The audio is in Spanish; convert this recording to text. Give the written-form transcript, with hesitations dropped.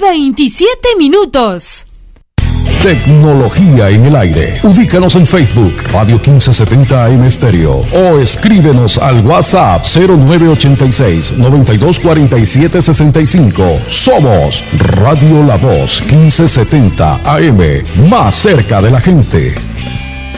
27 minutos. Tecnología en el aire. Ubícanos en Facebook, Radio 1570 AM Estéreo, o escríbenos al WhatsApp 0986-924765. Somos Radio La Voz 1570 AM, más cerca de la gente.